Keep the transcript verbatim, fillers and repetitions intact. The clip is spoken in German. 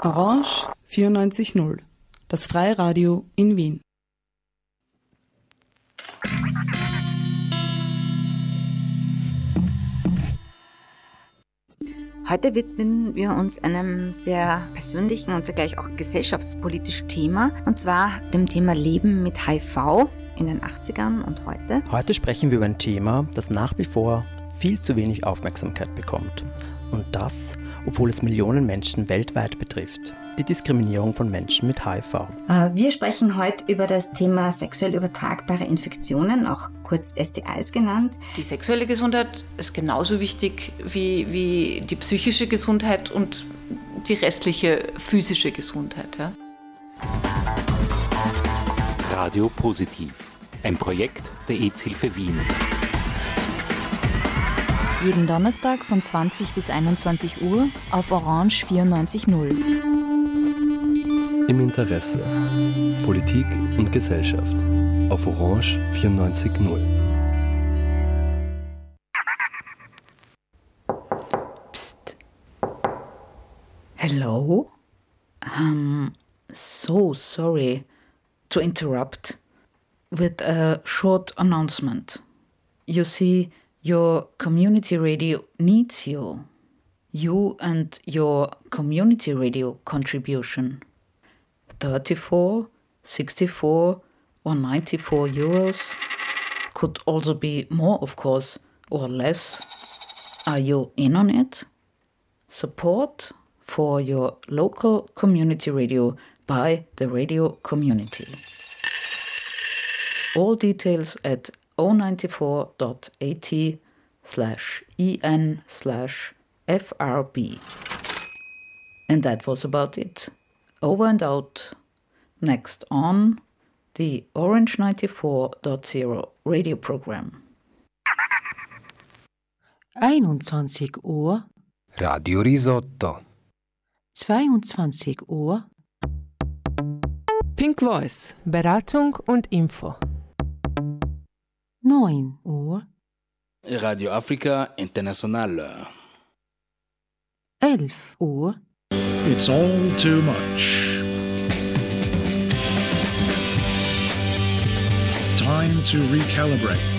Orange vierundneunzig Komma null, das Freiradio in Wien. Heute widmen wir uns einem sehr persönlichen und zugleich auch gesellschaftspolitischen Thema, und zwar dem Thema Leben mit H I V in den achtzigern und heute. Heute sprechen wir über ein Thema, das nach wie vor viel zu wenig Aufmerksamkeit bekommt. Und das, obwohl es Millionen Menschen weltweit betrifft. Die Diskriminierung von Menschen mit H I V. Wir sprechen heute über das Thema sexuell übertragbare Infektionen, auch kurz S T Is genannt. Die sexuelle Gesundheit ist genauso wichtig wie, wie die psychische Gesundheit und die restliche physische Gesundheit. Ja? Radio Positiv, ein Projekt der AIDS-Hilfe Wien. Jeden Donnerstag von zwanzig bis einundzwanzig Uhr auf Orange vierundneunzig Komma null. Im Interesse. Politik und Gesellschaft. Auf Orange vierundneunzig Komma null. Psst. Hello? Um, so sorry to interrupt with a short announcement. You see, your community radio needs you. You and your community radio contribution. thirty-four, sixty-four or ninety-four euros. Could also be more, of course, or less. Are you in on it? Support for your local community radio by the radio community. All details at zero nine four dot a t slash en slash frb. And that was about it. Over and out. Next on the Orange ninety-four point zero radio program. einundzwanzig Uhr. Radio Risotto. zweiundzwanzig Uhr. Pink Voice, Beratung und Info. neun Uhr. Radio Africa International. elf Uhr. It's all too much. Time to recalibrate.